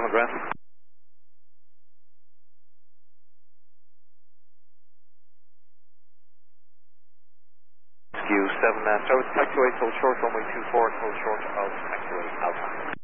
McGrath. SQ7, service taxiway, hold short, runway 24, hold short of taxiway Alpha.